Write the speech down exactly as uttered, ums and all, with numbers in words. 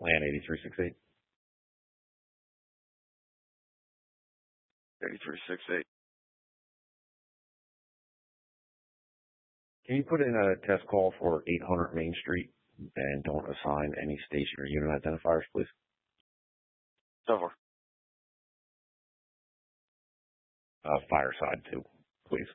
Plan eighty-three sixty-eight. eighty-three sixty-eight. Can you put in a test call for eight hundred Main Street and don't assign any station or unit identifiers, please? So far. Uh, Fireside, too.